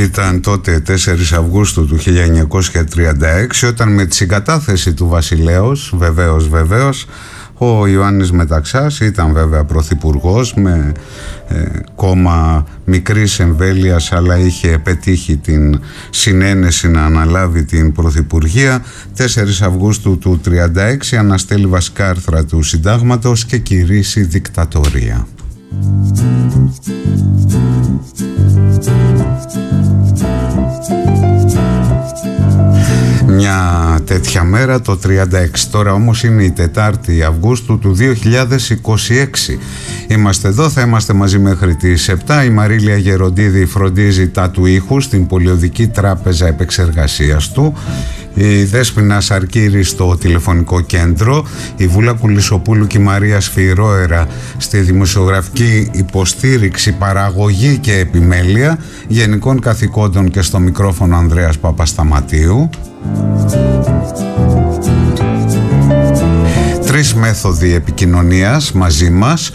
Ήταν τότε 4 Αυγούστου του 1936, όταν με τη συγκατάθεση του βασιλέως, βεβαίως, ο Ιωάννης Μεταξάς ήταν βέβαια πρωθυπουργός με κόμμα μικρής εμβέλειας, αλλά είχε πετύχει την συνένεση να αναλάβει την πρωθυπουργία. 4 Αυγούστου του 1936 αναστέλει βασικά άρθρα του συντάγματος και κηρύσσει δικτατορία. Μια τέτοια μέρα το 36. Τώρα όμως είναι η 4η Αυγούστου του 2026. Είμαστε εδώ, θα είμαστε μαζί μέχρι τις 7. Η Μαρίλια Γεροντίδη φροντίζει τα του ήχου στην Πολιοδική Τράπεζα Επεξεργασίας του. Η Δέσποινα Σαρκύρη στο τηλεφωνικό κέντρο, η Βούλα Κουλισσοπούλου και η Μαρία Σφυρόερα στη δημοσιογραφική υποστήριξη, παραγωγή και επιμέλεια, γενικών καθηκόντων και στο μικρόφωνο Ανδρέας Παπασταματίου. 3 μέθοδοι επικοινωνίας μαζί μας: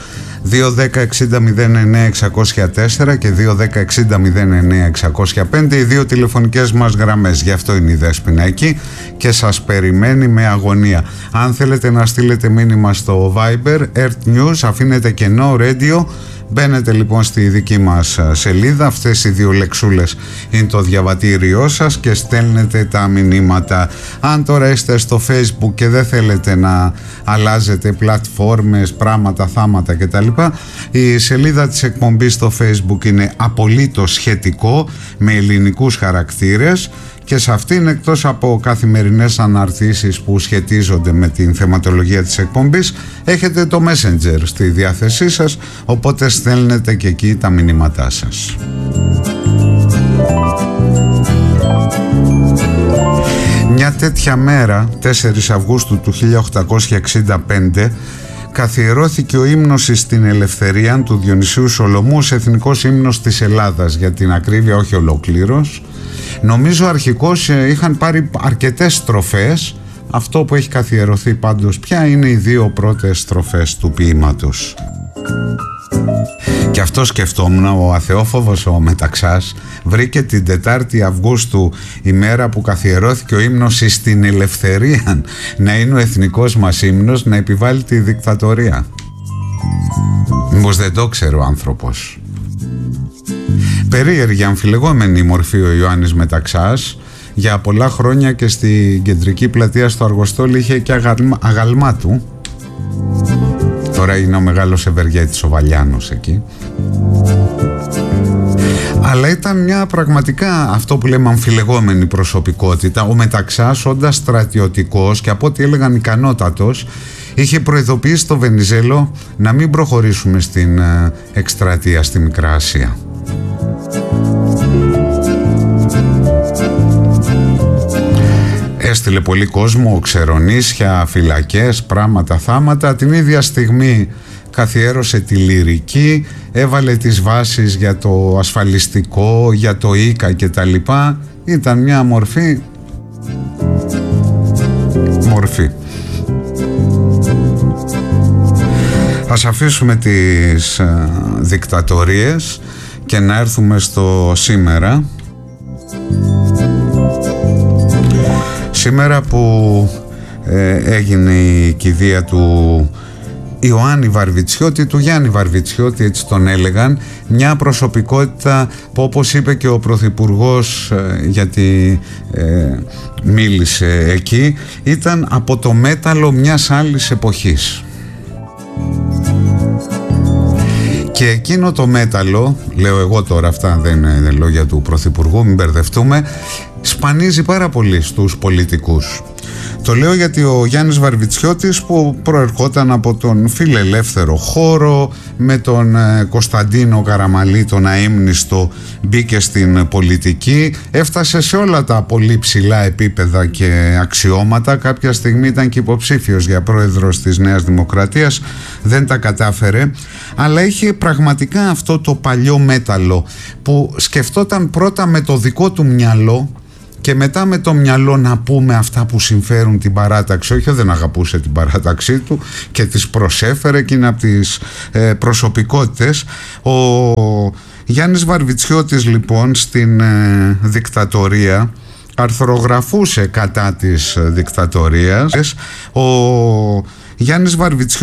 2-10-60-09-604 και 2-10-60-09-605, οι 2 τηλεφωνικές μας γραμμές. Γι' αυτό είναι η Δέσποινα εκεί και σας περιμένει με αγωνία. Αν θέλετε να στείλετε μήνυμα στο Viber, Earth News, αφήνετε κενό radio. Μπαίνετε λοιπόν στη δική μας σελίδα, αυτές οι 2 λεξούλες είναι το διαβατήριό σας και στέλνετε τα μηνύματα. Αν τώρα είστε στο Facebook και δεν θέλετε να αλλάζετε πλατφόρμες, πράγματα, θάματα κτλ., η σελίδα της εκπομπής στο Facebook είναι απολύτως σχετικό, με ελληνικούς χαρακτήρες, και σε αυτήν, εκτός από καθημερινές αναρτήσεις που σχετίζονται με την θεματολογία της εκπομπής, έχετε το Messenger στη διάθεσή σας, οπότε στέλνετε και εκεί τα μηνύματά σας. Μια τέτοια μέρα, 4 Αυγούστου του 1865, καθιερώθηκε ο ύμνος στην ελευθερία του Διονυσίου Σολομού ως εθνικός ύμνος της Ελλάδας, για την ακρίβεια όχι ολοκλήρως. Νομίζω αρχικώς είχαν πάρει αρκετές στροφές. Αυτό που έχει καθιερωθεί πάντως πια είναι οι 2 πρώτες στροφές του ποίηματος. Και αυτό σκεφτόμουν, ο αθεόφοβος ο Μεταξάς βρήκε την 4η Αυγούστου, ημέρα που καθιερώθηκε ο ύμνος στην ελευθερία, να είναι ο εθνικός μας ύμνος, να επιβάλλει τη δικτατορία. Μήπως δεν το ξέρει ο άνθρωπος? Περίεργη, αμφιλεγόμενη μορφή ο Ιωάννης Μεταξάς. Για πολλά χρόνια και στην κεντρική πλατεία στο Αργοστόλι είχε και αγαλμά του. Τώρα είναι ο μεγάλος ευεργέτης ο Βαλιάνος εκεί. Αλλά ήταν μια πραγματικά, αυτό που λέμε, αμφιλεγόμενη προσωπικότητα. Ο Μεταξάς, όντας στρατιωτικός και από ό,τι έλεγαν ικανότατος, είχε προειδοποιήσει το Βενιζέλο να μην προχωρήσουμε στην εκστρατεία στη Μικρά Ασία. Έστειλε πολύ κόσμο, ξερονίσια, φυλακές, πράγματα, θάματα. Την ίδια στιγμή καθιέρωσε τη λυρική, έβαλε τις βάσεις για το ασφαλιστικό, για το ΙΚΑ και τα λοιπά. Ήταν μια μορφή. Ας αφήσουμε τις δικτατορίες και να έρθουμε στο σήμερα. Σήμερα που έγινε η κηδεία του Ιωάννη Βαρβιτσιώτη, του Γιάννη Βαρβιτσιώτη, έτσι τον έλεγαν, μια προσωπικότητα που, όπως είπε και ο Πρωθυπουργός, γιατί μίλησε εκεί, ήταν από το μέταλλο μιας άλλης εποχής. Και εκείνο το μέταλλο, λέω εγώ τώρα, αυτά δεν είναι λόγια του Πρωθυπουργού, μην μπερδευτούμε, σπανίζει πάρα πολύ στους πολιτικούς. Το λέω γιατί ο Γιάννης Βαρβιτσιώτης, που προερχόταν από τον φιλελεύθερο χώρο, με τον Κωνσταντίνο Καραμαλή τον αείμνηστο, μπήκε στην πολιτική, έφτασε σε όλα τα πολύ ψηλά επίπεδα και αξιώματα. Κάποια στιγμή ήταν και υποψήφιος για πρόεδρος της Νέας Δημοκρατίας, δεν τα κατάφερε, αλλά είχε πραγματικά αυτό το παλιό μέταλλο που σκεφτόταν πρώτα με το δικό του μυαλό και μετά με το μυαλό να πούμε αυτά που συμφέρουν την παράταξη. Όχι, δεν αγαπούσε την παράταξή του και τις προσέφερε, και είναι από τις προσωπικότητες. Ο Γιάννης Βαρβιτσιώτης λοιπόν στην δικτατορία αρθρογραφούσε κατά της δικτατορίας. Ο Γιάννης Βαρβιτσιώτης